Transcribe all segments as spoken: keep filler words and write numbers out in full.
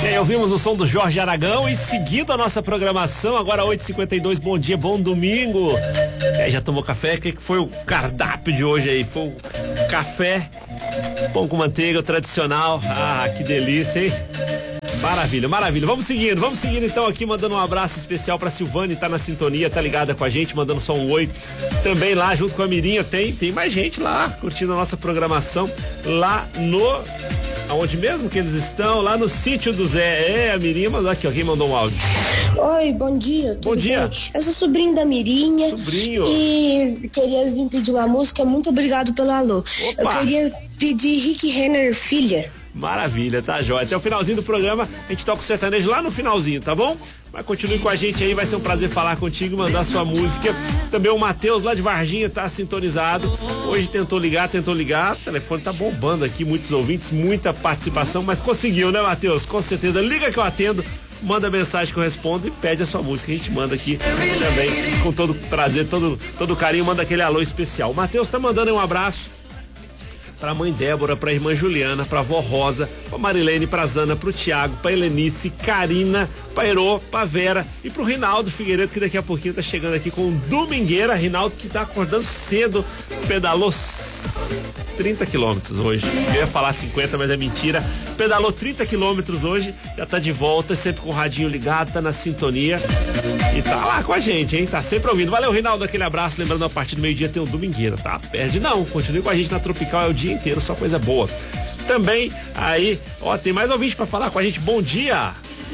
E aí, ouvimos o som do Jorge Aragão e seguindo a nossa programação, agora oito e cinquenta e dois, bom dia, bom domingo. E aí, já tomou café? O que foi o cardápio de hoje aí? Foi o café, pão com manteiga, o tradicional. Ah, que delícia, hein? Maravilha, maravilha. Vamos seguindo, vamos seguindo então aqui, mandando um abraço especial pra Silvane, tá na sintonia, tá ligada com a gente, mandando só um oi. Também lá, junto com a Mirinha, tem, tem mais gente lá, curtindo a nossa programação, lá no... Aonde mesmo que eles estão? Lá no sítio do Zé. É, a Mirinha mandou aqui, alguém mandou um áudio. Oi, bom dia. Bom dia. Bem? Eu sou sobrinho da Mirinha. Sobrinho. E queria vir pedir uma música. Muito obrigado pelo alô. Opa. Eu queria pedir Rick Renner, Filha. Maravilha, tá jóia. Até o finalzinho do programa, a gente toca o sertanejo lá no finalzinho, tá bom? Mas continue com a gente aí, vai ser um prazer falar contigo, mandar sua música. Também o Matheus lá de Varginha tá sintonizado. Hoje tentou ligar, tentou ligar, o telefone tá bombando aqui, muitos ouvintes, muita participação, mas conseguiu, né, Matheus? Com certeza. Liga que eu atendo, manda mensagem que eu respondo e pede a sua música. A gente manda aqui também, com todo prazer, todo, todo carinho, manda aquele alô especial. O Matheus tá mandando aí um abraço pra mãe Débora, pra irmã Juliana, pra vó Rosa, pra Marilene, pra Zana, pro Tiago, pra Helenice, Karina, pra Herô, pra Vera e pro Rinaldo Figueiredo, que daqui a pouquinho tá chegando aqui com Domingueira. Rinaldo que tá acordando cedo, pedalou trinta quilômetros hoje. Eu ia falar cinquenta, mas é mentira. Pedalou trinta quilômetros hoje, já tá de volta, sempre com o radinho ligado, tá na sintonia e tá lá com a gente, hein? Tá sempre ouvindo. Valeu, Rinaldo, aquele abraço. Lembrando, a partir do meio-dia tem o Domingueira, tá? Perde não, continue com a gente na Tropical, é o dia inteiro, só coisa boa. Também, aí, ó, tem mais ouvinte pra falar com a gente. Bom dia!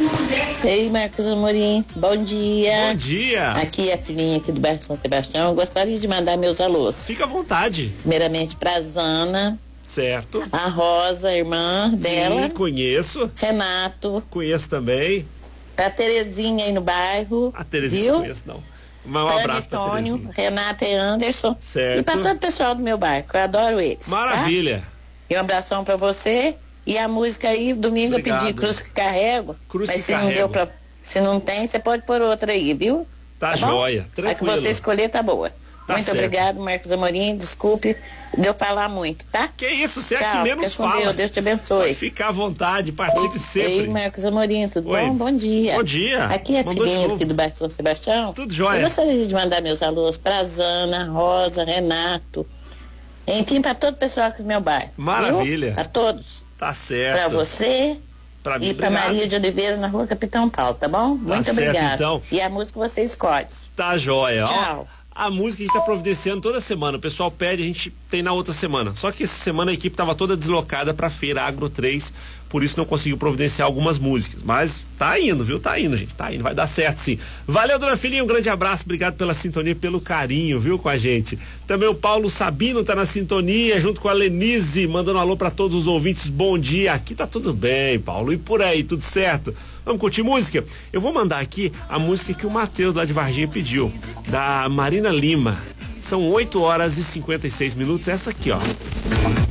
Ei, Marcos Amorim, bom dia. Bom dia. Aqui é a filhinha aqui do bairro São Sebastião. Eu gostaria de mandar meus alôs. Fica à vontade. Primeiramente pra Zana. Certo. A Rosa, irmã dela. Sim, conheço. Renato. Conheço também. Pra Terezinha aí no bairro. A Terezinha viu? não conheço, não. Um abraço pra Antônio, Terezinha. Renato e Anderson. Certo. E pra todo o pessoal do meu bairro, eu adoro eles. Maravilha. Tá? E um abração pra você. E a música aí, domingo Obrigado. eu pedi Cruz que Carrego. Cruz mas que se não Carrego. deu pra. Se não tem, você pode pôr outra aí, viu? Tá, Tá bom? jóia, A tranquilo. que você escolher tá boa. Tá muito certo. obrigado, Marcos Amorim. Desculpe de eu falar muito, tá? Que isso, você é Tchau, que menos fica com fala. Deus, Deus te abençoe. Pode ficar à vontade, participe sempre. Ei, Marcos Amorim, tudo Oi. bom? Bom dia. Bom dia. Aqui é a Mandou de filhinha novo. aqui do bairro São Sebastião. Tudo jóia. Eu gostaria de mandar meus alôs pra Zana, Rosa, Renato. Enfim, pra todo o pessoal aqui do meu bairro. Maravilha. Viu? A todos. Tá certo. Pra você. Pra mim, E pra obrigado. Maria de Oliveira na rua Capitão Paulo, tá bom? Muito certo, obrigado. então. E a música você escolhe. Tá jóia. Tchau. Ó, a música que a gente tá providenciando toda semana. O pessoal pede, a gente tem na outra semana. Só que essa semana a equipe tava toda deslocada pra feira Agro três, por isso não conseguiu providenciar algumas músicas. Mas tá indo, viu? Tá indo, gente. Tá indo. Vai dar certo, sim. Valeu, dona Filhinha. Um grande abraço. Obrigado pela sintonia, pelo carinho, viu, com a gente. Também o Paulo Sabino tá na sintonia, junto com a Lenise, mandando alô pra todos os ouvintes. Bom dia. Aqui tá tudo bem, Paulo. E por aí, tudo certo? Vamos curtir música? Eu vou mandar aqui a música que o Matheus lá de Varginha pediu, da Marina Lima. São oito horas e cinquenta e seis minutos. Essa aqui, ó.